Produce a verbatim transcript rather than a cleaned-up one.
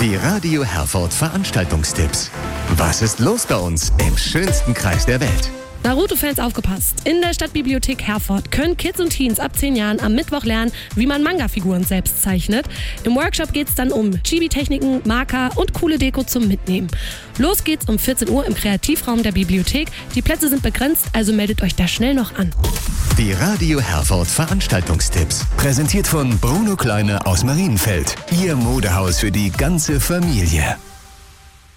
Die Radio Herford Veranstaltungstipps. Was ist los bei uns im schönsten Kreis der Welt? Naruto-Fans aufgepasst! In der Stadtbibliothek Herford können Kids und Teens ab zehn Jahren am Mittwoch lernen, wie man Manga-Figuren selbst zeichnet. Im Workshop geht es dann um Chibi-Techniken, Marker und coole Deko zum Mitnehmen. Los geht's um vierzehn Uhr im Kreativraum der Bibliothek. Die Plätze sind begrenzt, also meldet euch da schnell noch an. Die Radio Herford Veranstaltungstipps. Präsentiert von Bruno Kleine aus Marienfeld. Ihr Modehaus für die ganze Familie.